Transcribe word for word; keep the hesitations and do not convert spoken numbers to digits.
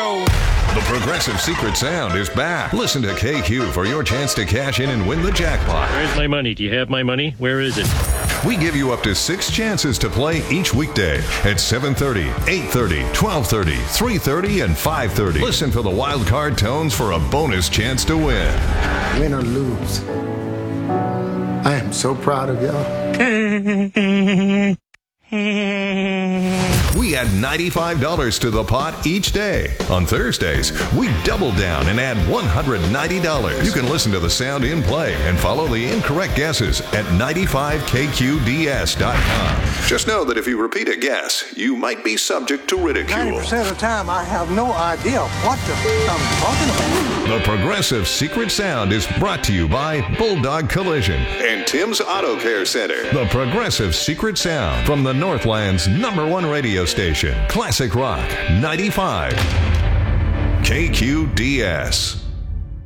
Show. The Progressive Secret Sound is back. Listen to K Q for your chance to cash in and win the jackpot. Where's my money? Do you have my money? Where is it? We give you up to six chances to play each weekday at seven thirty, eight thirty, twelve thirty, three thirty, and five thirty. Listen for the wild card tones for a bonus chance to win. Win or lose, I am so proud of y'all. We add ninety-five dollars to the pot each day. On Thursdays, we double down and add one hundred ninety dollars. You can listen to the sound in play and follow the incorrect guesses at ninety-five K Q D S dot com. Just know that if you repeat a guess, you might be subject to ridicule. ninety percent of the time, I have no idea what the f- I'm talking about. The Progressive Secret Sound is brought to you by Bulldog Collision and Tim's Auto Care Center. The Progressive Secret Sound from the Northland's number one radio station, Classic Rock ninety-five K Q D S.